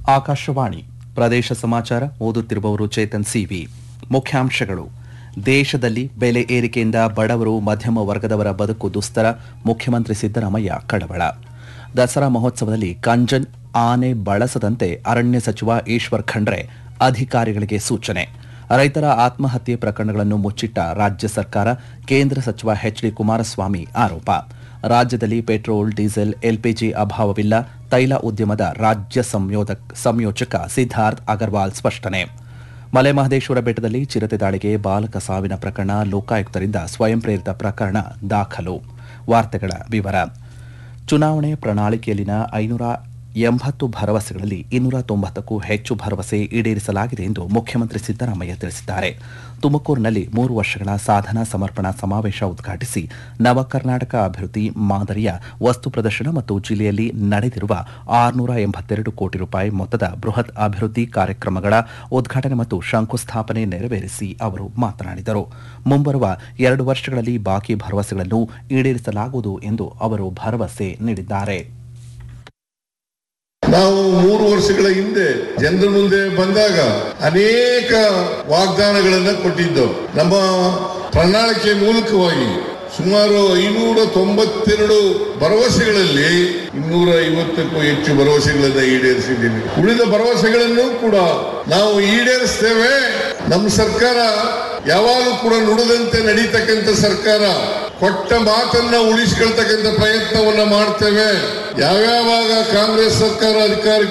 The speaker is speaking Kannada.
ಆಕಾಶವಾಣಿ ಪ್ರದೇಶ ಸಮಾಚಾರ ಓದುತ್ತಿರುವವರು ಚೇತನ್ ಸಿವಿ. ಮುಖ್ಯಾಂಶಗಳು. ದೇಶದಲ್ಲಿ ಬೆಲೆ ಏರಿಕೆಯಿಂದ ಬಡವರು ಮಧ್ಯಮ ವರ್ಗದವರ ಬದುಕು ದುಸ್ತರ, ಮುಖ್ಯಮಂತ್ರಿ ಸಿದ್ದರಾಮಯ್ಯ ಕಳವಳ. ದಸರಾ ಮಹೋತ್ಸವದಲ್ಲಿ ಕಂಜನ್ ಆನೆ ಬಳಸದಂತೆ ಅರಣ್ಯ ಸಚಿವ ಈಶ್ವರ್ ಖಂಡ್ರೆ ಅಧಿಕಾರಿಗಳಿಗೆ ಸೂಚನೆ. ರೈತರ ಆತ್ಮಹತ್ಯೆ ಪ್ರಕರಣಗಳನ್ನು ಮುಚ್ಚಿಟ್ಟ ರಾಜ್ಯ ಸರ್ಕಾರ, ಕೇಂದ್ರ ಸಚಿವ ಎಚ್ಡಿ ಕುಮಾರಸ್ವಾಮಿ ಆರೋಪ. ರಾಜ್ಯದಲ್ಲಿ ಪೆಟ್ರೋಲ್, ಡೀಸೆಲ್, ಎಲ್ಪಿಜಿ ಅಭಾವವಿಲ್ಲ, ತೈಲ ಉದ್ಯಮದ ರಾಜ್ಯ ಸಂಯೋಜಕ ಸಿದ್ಧಾರ್ಥ್ ಅಗರ್ವಾಲ್ ಸ್ಪಷ್ಟನೆ. ಮಲೆ ಮಹದೇಶ್ವರ ಬೆಟ್ಟದಲ್ಲಿ ಚಿರತೆ ದಾಳಿಗೆ ಬಾಲಕ ಸಾವಿನ ಪ್ರಕರಣ, ಲೋಕಾಯುಕ್ತರಿಂದ ಸ್ವಯಂ ಪ್ರೇರಿತ ಪ್ರಕರಣ ದಾಖಲು. ವಾರ್ತೆಗಳ ವಿವರ. ಚುನಾವಣೆ ಪ್ರಣಾಳಿಕೆಯಲ್ಲಿನ 580 ಭರವಸೆಗಳಲ್ಲಿ 290ಕ್ಕೂ ಹೆಚ್ಚು ಭರವಸೆ ಈಡೇರಿಸಲಾಗಿದೆ ಎಂದು ಮುಖ್ಯಮಂತ್ರಿ ಸಿದ್ದರಾಮಯ್ಯ ತಿಳಿಸಿದ್ದಾರೆ. ತುಮಕೂರಿನಲ್ಲಿ 3 ವರ್ಷಗಳ ಸಾಧನಾ ಸಮರ್ಪಣಾ ಸಮಾವೇಶ ಉದ್ಘಾಟಿಸಿ ನವ ಕರ್ನಾಟಕ ಅಭಿವೃದ್ಧಿ ಮಾದರಿಯ ವಸ್ತು ಪ್ರದರ್ಶನ ಮತ್ತು ಜಿಲ್ಲೆಯಲ್ಲಿ ನಡೆದಿರುವ 682 ಕೋಟಿ ರೂಪಾಯಿ ಮೊತ್ತದ ಬೃಹತ್ ಅಭಿವೃದ್ಧಿ ಕಾರ್ಯಕ್ರಮಗಳ ಉದ್ಘಾಟನೆ ಮತ್ತು ಶಂಕುಸ್ಥಾಪನೆ ನೆರವೇರಿಸಿ ಅವರು ಮಾತನಾಡಿದರು. ಮುಂಬರುವ 2 ವರ್ಷಗಳಲ್ಲಿ ಬಾಕಿ ಭರವಸೆಗಳನ್ನು ಈಡೇರಿಸಲಾಗುವುದು ಎಂದು ಅವರು ಭರವಸೆ ನೀಡಿದ್ದಾರೆ. ನಾವು 3 ವರ್ಷಗಳ ಹಿಂದೆ ಜನರ ಮುಂದೆ ಬಂದಾಗ ಅನೇಕ ವಾಗ್ದಾನಗಳನ್ನ ಕೊಟ್ಟಿದ್ದು. ನಮ್ಮ ಪ್ರಣಾಳಿಕೆ ಮೂಲಕವಾಗಿ ಸುಮಾರು 592 ಭರವಸೆಗಳಲ್ಲಿ 250ಕ್ಕೂ ಹೆಚ್ಚು ಭರವಸೆಗಳನ್ನ ಈಡೇರಿಸಿದ್ದೀವಿ. ಉಳಿದ ಭರವಸೆಗಳನ್ನು ಕೂಡ ನಾವು ಈಡೇರಿಸ್ತೇವೆ. ನಮ್ಮ ಸರ್ಕಾರ ಯಾವಾಗಲೂ ಕೂಡ ನುಡಿದಂತೆ ನಡೀತಕ್ಕಂಥ ಸರ್ಕಾರ, ಕೊಟ್ಟ ಮಾತನ್ನ ಉಳಿಸಿಕೊಳ್ತಕ್ಕಂಥ ಪ್ರಯತ್ನವನ್ನ ಮಾಡ್ತೇವೆ. ಯಾವ್ಯಾವಾಗ ಕಾಂಗ್ರೆಸ್ ಸರ್ಕಾರ ಅಧಿಕಾರಕ್ಕೆ